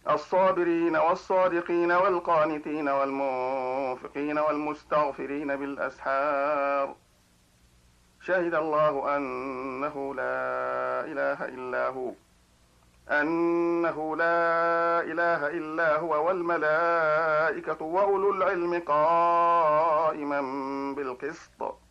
الصابرين والصادقين والقانتين والمنفقين والمستغفرين بالأسحار. شهد الله أنه لا إله إلا هو والملائكة وأولو العلم قائما بالقسط.